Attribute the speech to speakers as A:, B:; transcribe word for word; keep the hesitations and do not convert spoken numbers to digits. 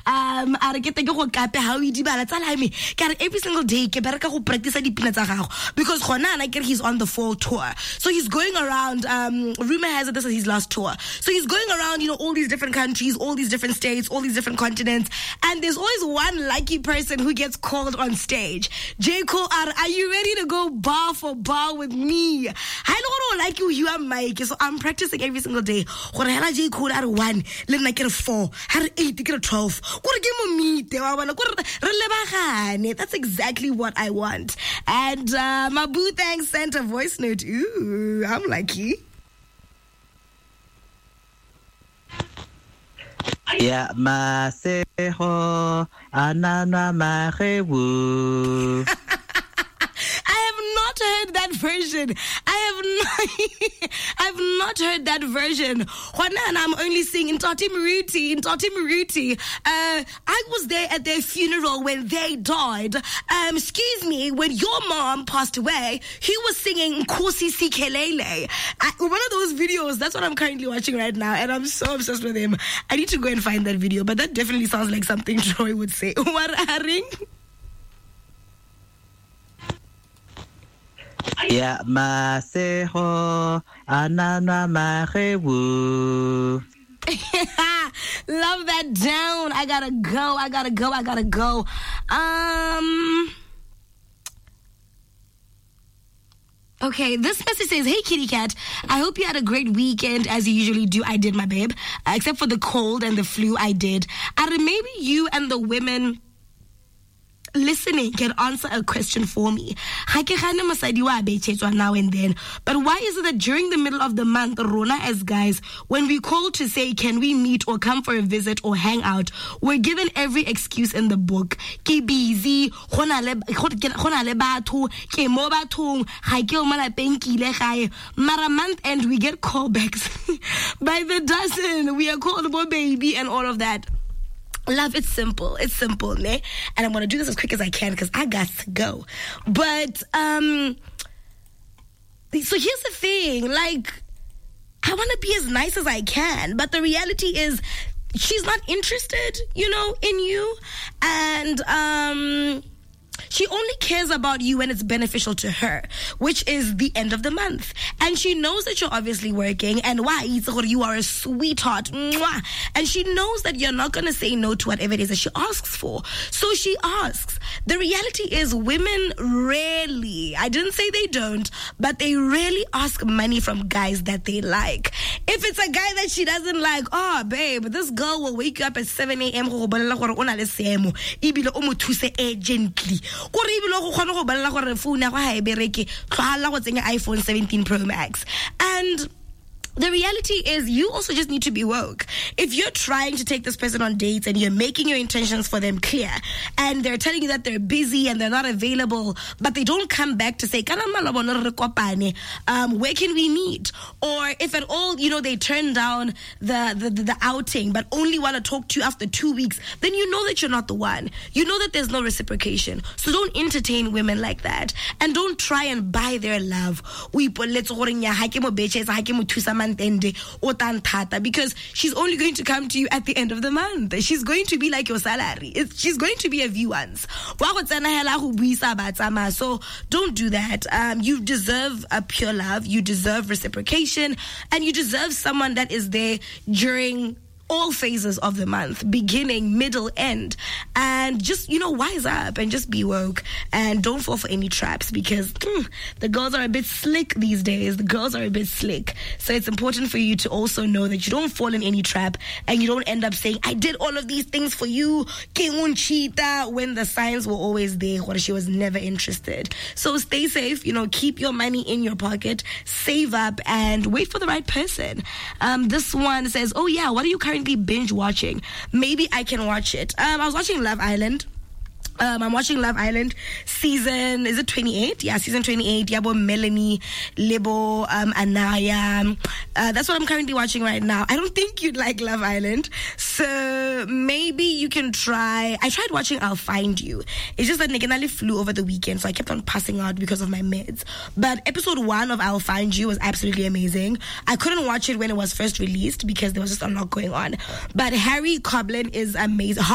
A: Um, I get the go kape how you dibala tsala me. Kare every single day ke bereka go practice dipina tsa gago because khona na get he's on the fall tour. So he's going around, um rumor has it this is his last tour. So he's going around, you know, all these different countries, all these different states, all these different continents, and there's always one lucky person who gets called on stage. J. Cole, are, are you ready to go bar for bar with me? I don't like you, you are Mike. So I'm practicing every single day. Gore hela J. Cole are one, le nna ke four, har eight, ke twelve. Gore ke mo meet, wa bona gore re lebagane. That's exactly what I want. And uh, my boo thanks sent a voice note. Ooh, I'm lucky.
B: Ya maseho anana marewu.
A: I have not heard that version. I have not I've not heard that version. And I'm only singing Tati Maruti, in Tati Maruti. Uh, I was there at their funeral when they died. Um, excuse me, when your mom passed away, he was singing Nkosi Sikelele. I, one of those videos, that's what I'm currently watching right now, and I'm so obsessed with him. I need to go and find that video, but that definitely sounds like something Troy would say.
B: Ya maseho anana marewu.
A: Love that down. I gotta go. I gotta go. I gotta go. Um. Okay, this message says, "Hey, Kitty Cat, I hope you had a great weekend as you usually do." I did, my babe. Uh, except for the cold and the flu, I did. And maybe you and the women listening can answer a question for me. Now and then. But why is it that during the middle of the month, Rona as guys, when we call to say, can we meet or come for a visit or hang out, we're given every excuse in the book. Ke busy, mara month end, we get callbacks by the dozen. We are called more baby and all of that. Love, it's simple. It's simple, ne? And I'm going to do this as quick as I can because I got to go. But, um, so here's the thing. Like, I want to be as nice as I can. But the reality is, she's not interested, you know, in you. And, um... she only cares about you when it's beneficial to her, which is the end of the month. And she knows that you're obviously working, and why? You are a sweetheart. And she knows that you're not going to say no to whatever it is that she asks for. So she asks. The reality is women rarely, I didn't say they don't, but they rarely ask money from guys that they like. If it's a guy that she doesn't like, oh, babe, this girl will wake you up at seven a.m. gently. iPhone seventeen Pro Max. And the reality is you also just need to be woke. If you're trying to take this person on dates and you're making your intentions for them clear, and they're telling you that they're busy and they're not available, but they don't come back to say, um, where can we meet? Or if at all, you know, they turn down the, the, the, the outing, but only want to talk to you after two weeks, then you know that you're not the one. You know that there's no reciprocation. So don't entertain women like that. And don't try and buy their love. Because she's only going to come to you at the end of the month. She's going to be like your salary. It's, she's going to be a view once. So don't do that. Um, you deserve a pure love. You deserve reciprocation. And you deserve someone that is there during all phases of the month, beginning, middle, end. And just, you know, wise up and just be woke and don't fall for any traps, because mm, the girls are a bit slick these days. The girls are a bit slick. So it's important for you to also know that you don't fall in any trap and you don't end up saying, I did all of these things for you, when the signs were always there, or she was never interested. So stay safe, you know, keep your money in your pocket, save up, and wait for the right person. Um, this one says, oh yeah, what are you currently binge watching? Maybe I can watch it. Um, I was watching Love Island. Um, I'm watching Love Island season, is it twenty-eight? Yeah, season twenty-eight. Yabo, Melanie, Lebo, um, Anaya. Uh, that's what I'm currently watching right now. I don't think you'd like Love Island. So maybe you can try. I tried watching I'll Find You. It's just that Negenali flew over the weekend, so I kept on passing out because of my meds. But episode one of I'll Find You was absolutely amazing. I couldn't watch it when it was first released because there was just a lot going on. But Harry Coblin is amazing.